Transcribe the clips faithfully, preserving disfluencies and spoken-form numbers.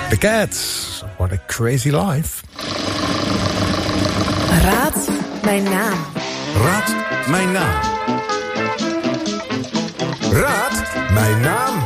The Cats, what a crazy life. Raad mijn naam. Raad mijn naam. Raad mijn naam.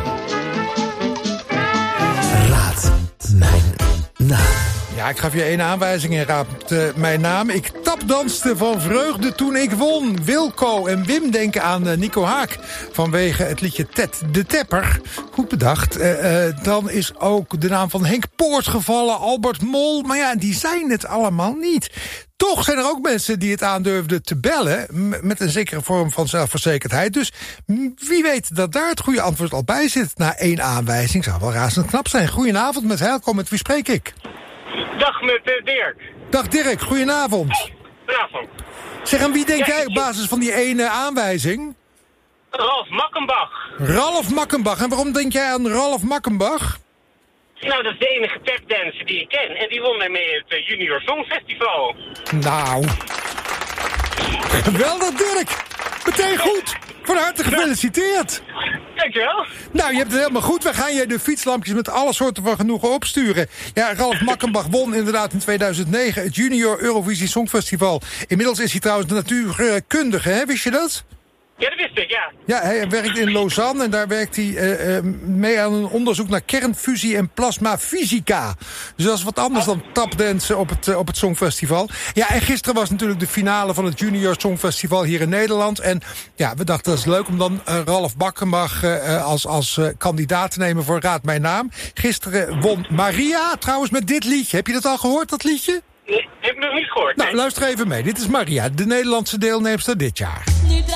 Raad mijn naam. Ja, ik gaf je één aanwijzing en raad uh, mijn naam. Ik tapdanste van vreugde toen ik won. Wilco en Wim denken aan uh, Nico Haak vanwege het liedje Ted de Tepper. Goed bedacht. Uh, uh, dan is ook de naam van Henk Poort gevallen, Albert Mol. Maar ja, die zijn het allemaal niet. Toch zijn er ook mensen die het aandurfden te bellen, met een zekere vorm van zelfverzekerdheid. Dus wie weet dat daar het goede antwoord al bij zit. Na één aanwijzing zou wel razend knap zijn. Goedenavond met Heilkom, met wie spreek ik? Dag met uh, Dirk. Dag Dirk, goedenavond. Goedenavond. Zeg, en wie denk Ja, jij op ik- basis van die ene aanwijzing? Ralf Makkenbach. Ralf Makkenbach. En waarom denk jij aan Ralf Makkenbach? Nou, dat is de enige tapdancer die ik ken. En die won daarmee het uh, Junior Songfestival. Nou. Geweldig, Dirk. Meteen goed. Van harte gefeliciteerd. Dankjewel. Nou, je hebt het helemaal goed. We gaan je de fietslampjes met alle soorten van genoegen opsturen. Ja, Ralf Makkenbach won inderdaad in tweeduizend negen het Junior Eurovisie Songfestival. Inmiddels is hij trouwens natuurkundige, hè? Wist je dat? Ja, dat wist ik, ja. Ja, hij werkt in Lausanne en daar werkt hij uh, uh, mee aan een onderzoek naar kernfusie en plasmafysica. Dus dat is wat anders dan tapdansen op het, uh, op het Songfestival. Ja, en gisteren was natuurlijk de finale van het Junior Songfestival hier in Nederland. En ja, we dachten dat is leuk om dan uh, Ralf Makkenbach uh, als, als uh, kandidaat te nemen voor Raad Mijn Naam. Gisteren won Maria, trouwens met dit liedje. Heb je dat al gehoord, dat liedje? Nee, heb ik nog niet gehoord. Nou, nee. luister even mee. Dit is Maria, de Nederlandse deelnemster dit jaar. Nu